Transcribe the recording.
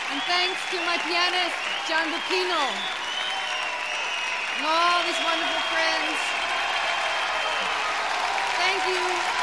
And thanks to my pianist, John Lucchino, and all his wonderful friends. Thank you.